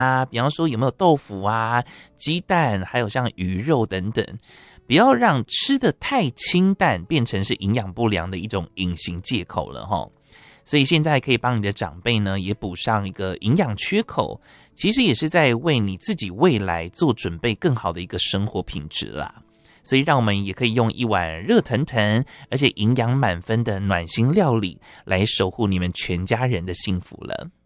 啊，比方说有没有豆腐啊、鸡蛋，还有像鱼肉等等，不要让吃得太清淡变成是营养不良的一种隐形借口了齁。所以现在可以帮你的长辈呢也补上一个营养缺口，其实也是在为你自己未来做准备更好的一个生活品质啦。所以让我们也可以用一碗热腾腾而且营养满分的暖心料理来守护你们全家人的幸福了。